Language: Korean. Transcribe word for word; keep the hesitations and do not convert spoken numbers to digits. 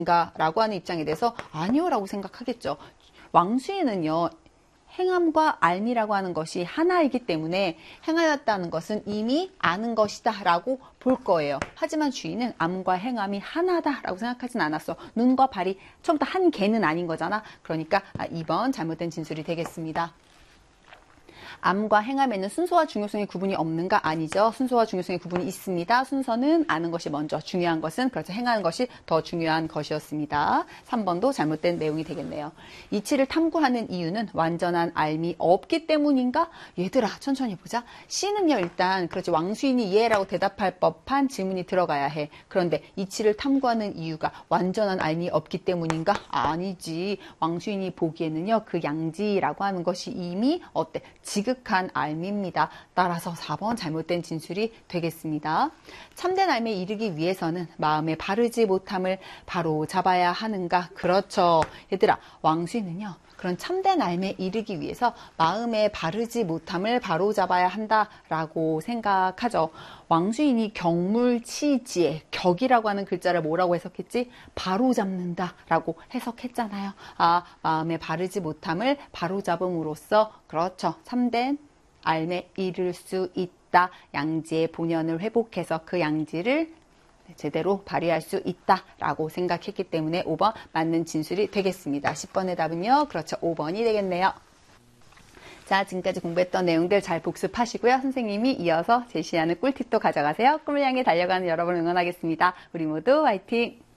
라고 하는 입장에 대해서 아니요 라고 생각하겠죠. 왕수인은요, 행함과 알미라고 하는 것이 하나이기 때문에 행하였다는 것은 이미 아는 것이다 라고 볼 거예요. 하지만 주인은 암과 행함이 하나다 라고 생각하진 않았어. 눈과 발이 처음부터 한 개는 아닌 거잖아. 그러니까 이 번 잘못된 진술이 되겠습니다. 암과 행함에는 순서와 중요성의 구분이 없는가? 아니죠. 순서와 중요성의 구분이 있습니다. 순서는 아는 것이 먼저, 중요한 것은 그렇죠. 행하는 것이 더 중요한 것이었습니다. 삼 번도 잘못된 내용이 되겠네요. 이치를 탐구하는 이유는 완전한 알미 없기 때문인가? 얘들아 천천히 보자. C는요 일단 그렇지 왕수인이 예라고 대답할 법한 질문이 들어가야 해. 그런데 이치를 탐구하는 이유가 완전한 알미 없기 때문인가? 아니지. 왕수인이 보기에는요 그 양지라고 하는 것이 이미 어때? 지금 지극한 알미입니다. 따라서 사 번 잘못된 진술이 되겠습니다. 참된 알미에 이르기 위해서는 마음에 바르지 못함을 바로 잡아야 하는가? 그렇죠. 얘들아 왕수인은요. 그런 참된 알미에 이르기 위해서 마음에 바르지 못함을 바로 잡아야 한다라고 생각하죠. 왕수인이 경물치지에 격이라고 하는 글자를 뭐라고 해석했지? 바로 잡는다라고 해석했잖아요. 아, 마음에 바르지 못함을 바로 잡음으로써 그렇죠. 참된 알미에 이를 수 있다. 양지의 본연을 회복해서 그 양지를 제대로 발휘할 수 있다라고 생각했기 때문에 오 번 맞는 진술이 되겠습니다. 십 번의 답은요. 그렇죠. 오 번이 되겠네요. 자, 지금까지 공부했던 내용들 잘 복습하시고요. 선생님이 이어서 제시하는 꿀팁도 가져가세요. 꿈을 향해 달려가는 여러분 응원하겠습니다. 우리 모두 화이팅!